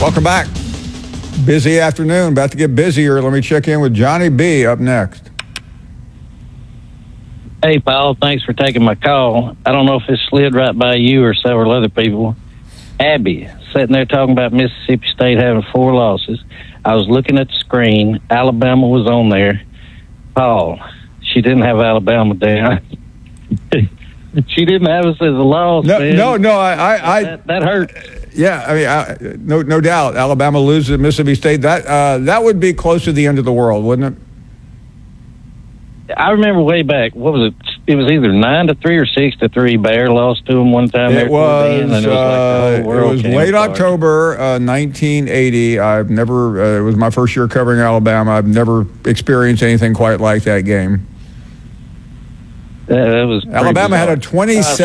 Welcome back. Busy afternoon, about to get busier. Let me check in with Johnny B up next. Hey, Paul, thanks for taking my call. I don't know if it slid right by you or several other people. Abby, sitting there talking about Mississippi State having 4 losses. I was looking at the screen. Alabama was on there. Paul, she didn't have Alabama down. She didn't have us as a loss, man. No, That hurt. Yeah, I mean, no doubt. Alabama loses at Mississippi State. That would be close to the end of the world, wouldn't it? I remember way back. What was it? It was either 9-3 or 6-3. Bear lost to them one time. It was late October, 1980. I've never. It was my first year covering Alabama. I've never experienced anything quite like that game. That was Alabama had a 27